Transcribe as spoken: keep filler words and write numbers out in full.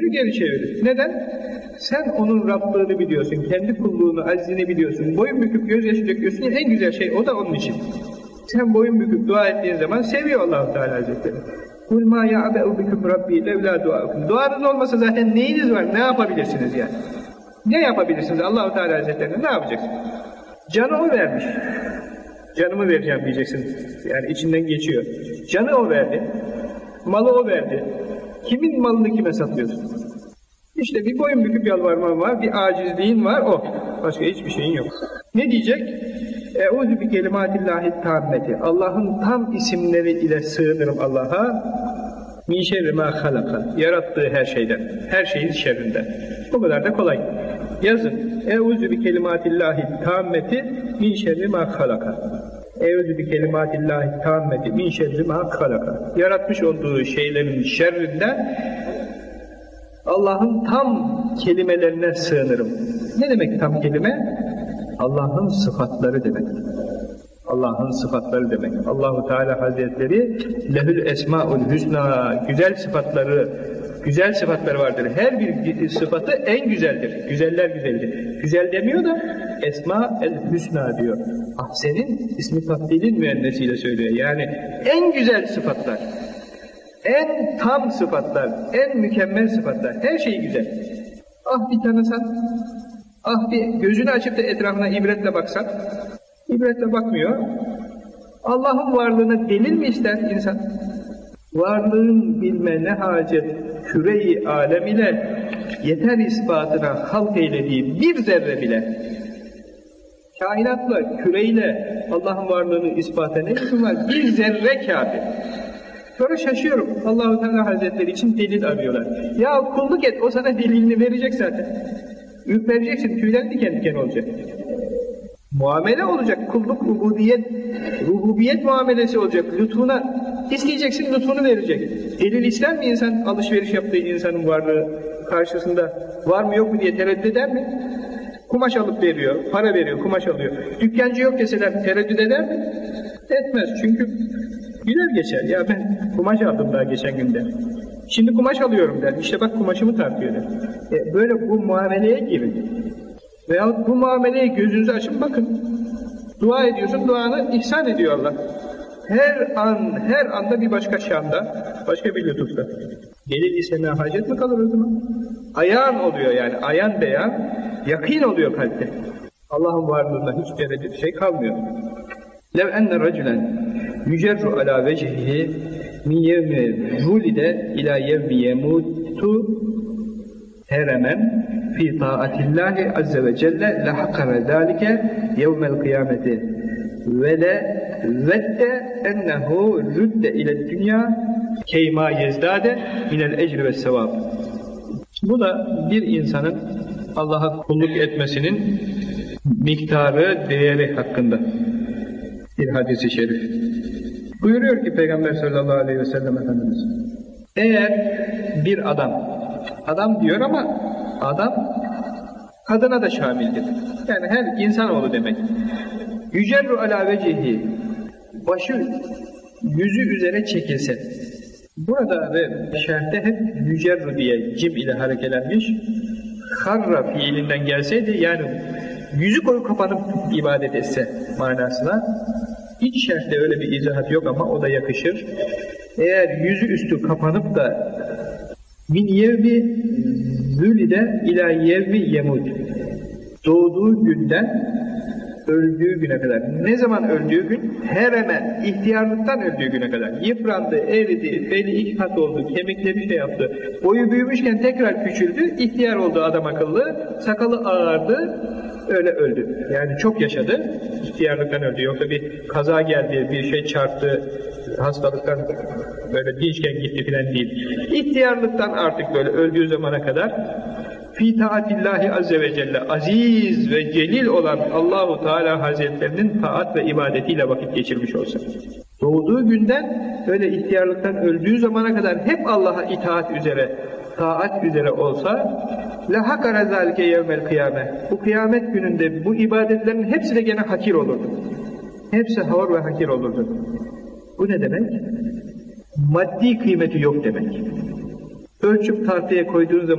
yüzünü geri çevirir. Neden? Sen onun Rablığını biliyorsun, kendi kulluğunu, aczini biliyorsun. Boyun büküp gözyaşı döküyorsun ya, en güzel şey o da onun için. Sen boyun büküp dua ettiğin zaman seviyor Allah-u Teala Hazretleri. قُلْ مَا يَعْبَعُ بِكُمْ رَبِّي لَوْلَا دُعَاكُمْ. Duanız olmasa zaten neyiniz var, ne yapabilirsiniz yani? Ne yapabilirsiniz Allah-u Teala Hazretleri, ne yapacaksın? Canı o vermiş. Canımı vereceğim diyeceksin. Yani içinden geçiyor. Canı o verdi. Malı o verdi. Kimin malını kime satıyorsun? İşte bir boyun büküp yalvarman var, bir acizliğin var, o. Başka hiçbir şeyin yok. Ne diyecek? Eûzü bi kelimâtillâhi tâmmeti. Allah'ın tam isimleri ile sığınırım Allah'a. Min şerri mâ halaka. Yarattığı her şeyden, her şeyin şerrinden. Bu kadar da kolay. Yazın. Eûzü bi kelimâtillâhi tâmmeti min şerri mâ halaka. Eûzü bi kelimâtillâhi tâmmeti min şerri mâ halaka. Yaratmış olduğu şeylerin şerrinden Allah'ın tam kelimelerine sığınırım. Ne demek tam kelime? Allah'ın sıfatları demek. Allah'ın sıfatları demek. Allahu Teala Hazretleri lehül esmaul hüsna, güzel sıfatları, güzel sıfatları vardır. Her bir sıfatı en güzeldir. Güzeller güzeldir. Güzel demiyor da esma el hüsna diyor. Ahsen'in ismi tafdilin müennesiyle söylüyor. Yani en güzel sıfatlar. En tam sıfatlar, en mükemmel sıfatlar, her şey güzel. Ah bir tanısan, ah bir gözünü açıp da etrafına ibretle baksan, ibretle bakmıyor. Allah'ın varlığına delil mi ister insan? Varlığın bilme ne hacet, küre-i alem ile yeter ispatına halk eylediği bir zerre bile. Kainatla, küreyle Allah'ın varlığını ispata ne lüzum var? Bir zerre kâfi. Sonra şaşıyorum. Allah-u Teala Hazretleri için delil arıyorlar. Ya kulluk et, o sana delilini verecek zaten. Ürpereceksin, tüylerin diken diken olacak. Muamele olacak, kulluk, rububiyet, rububiyet muamelesi olacak. Lütfuna isteyeceksin, lütfunu verecek. Delil ister mi insan, alışveriş yaptığı insanın varlığı karşısında var mı yok mu diye tereddüt eder mi? Kumaş alıp veriyor, para veriyor, kumaş alıyor. Dükkancı yok deseler tereddüt eder mi? Etmez, çünkü güler geçer. Ya ben kumaş aldım daha geçen günde. Şimdi kumaş alıyorum der. İşte bak kumaşımı tartıyor der. E böyle bu muameleye girin. Veyahut bu muameleye gözünüzü açın bakın. Dua ediyorsun, duanı ihsan ediyor Allah. Her an, her anda bir başka şanda, başka bir lütufta. Delil istemeye hacet mi kalır o zaman? Ayan oluyor yani, ayan beyan, yakîn oluyor kalpte. Allah'ın varlığında hiç derece şey kalmıyor. لَوْ اَنَّ رَجُلًا يُجَرُّ عَلَى وَجْهِهِ مِنْ يَوْمِ وُلِدَ اِلَى يَوْمِ يَمُوتُ هَرَمًا فِي طَاعَةِ اللّٰهِ عَزَّ وَجَلَّ لَحَقَّرَ ذَٰلِكَ يَوْمَ الْقِيَامَةِ وَلَوَدَّ اَنَّهُ رُدَّ اِلَى الدُّنْيَا كَيْمَا يَزْدَادَ مِنَ الْاَجْرِ وَالسَّوَابِ. Bu da bir insanın Allah'a kulluk etmesinin miktarı, değeri hakkında bir hadis-i şerif. Buyuruyor ki Peygamber sallallahu aleyhi ve sellem Efendimiz, eğer bir adam, adam diyor ama adam kadına da şamildir. Yani her insanoğlu demek. Yücerru ala vecihi, başı yüzü üzere çekilse. Burada ve şerhte hep yücerru diye cim ile harekelenmiş. Harra fiilinden gelseydi yani yüzü koyu kapanıp ibadet etse manasına. Hiç şerhte öyle bir izahat yok ama o da yakışır. Eğer yüzü üstü kapanıp da min yevmi zülide ila yevmi yemut, doğduğu günden öldüğü güne kadar. Ne zaman öldüğü gün? Her hemen ihtiyarlıktan öldüğü güne kadar. Yıprandı, eridi, beli iki kat oldu, kemikleri şey yaptı. Boyu büyümüşken tekrar küçüldü, ihtiyar oldu adam akıllı, sakalı ağardı, öyle öldü. Yani çok yaşadı, ihtiyarlıktan öldü. Yoksa bir kaza geldi, bir şey çarptı, hastalıktan böyle dinçken gitti filan değil. İhtiyarlıktan artık böyle öldüğü zamana kadar fî taatillahi azze ve celle, aziz ve celil olan Allahu Teala Hazretlerinin taat ve ibadetiyle vakit geçirmiş olsa. Doğduğu günden öyle ihtiyarlıktan öldüğü zamana kadar hep Allah'a itaat üzere, taat üzere olsa لَحَقَرَ ذَٰلِكَ يَوْمَ الْقِيَامَةِ, bu kıyamet gününde bu ibadetlerin hepsi de gene hakir olurdu. Hepsi havur ve hakir olurdu. Bu ne demek? Maddi kıymeti yok demek. Ölçüp tartıya koyduğun zaman